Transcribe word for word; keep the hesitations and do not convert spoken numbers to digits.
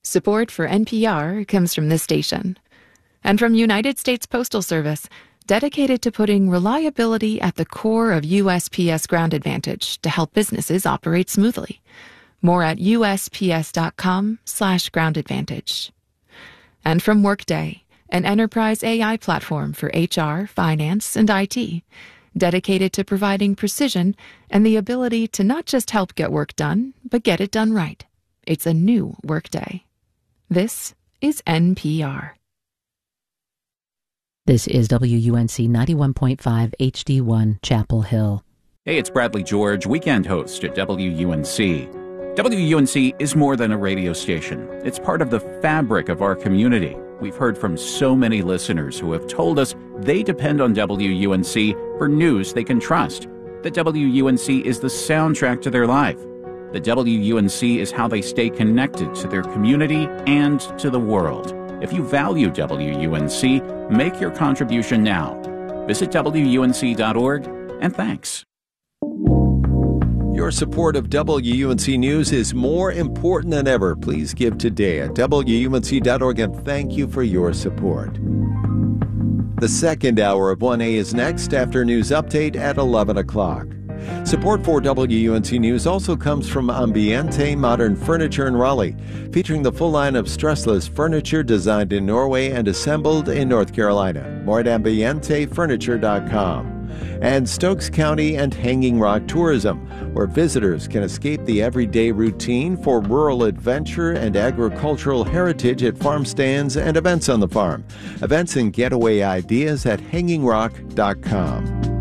Support for N P R comes from this station. And from United States Postal Service, dedicated to putting reliability at the core of U S P S Ground Advantage to help businesses operate smoothly. More at U S P S dot com slash ground advantage. And from Workday, an enterprise A I platform for H R, finance, and I T, dedicated to providing precision and the ability to not just help get work done, but get it done right. It's a new Workday. This is N P R. This is W U N C ninety-one point five H D one, Chapel Hill. Hey, it's Bradley George, weekend host at W U N C. W U N C is more than a radio station. It's part of the fabric of our community. We've heard from so many listeners who have told us they depend on W U N C for news they can trust. That W U N C is the soundtrack to their life. That W U N C is how they stay connected to their community and to the world. If you value W U N C, make your contribution now. Visit W U N C dot org, and thanks. Your support of W U N C News is more important than ever. Please give today at W U N C dot org, and thank you for your support. The second hour of one A is next after News Update at eleven o'clock. Support for W U N C News also comes from Ambiente Modern Furniture in Raleigh, featuring the full line of stressless furniture designed in Norway and assembled in North Carolina. More at ambiente furniture dot com. And Stokes County and Hanging Rock Tourism, where visitors can escape the everyday routine for rural adventure and agricultural heritage at farm stands and events on the farm. Events and getaway ideas at hanging rock dot com.